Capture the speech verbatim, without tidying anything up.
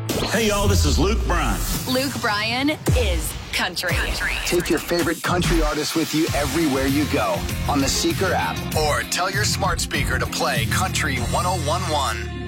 Hey, y'all, this is Luke Bryan. Luke Bryan is country. country. Take your favorite country artist with you everywhere you go on the Seeker app, or tell your smart speaker to play Country one oh one one.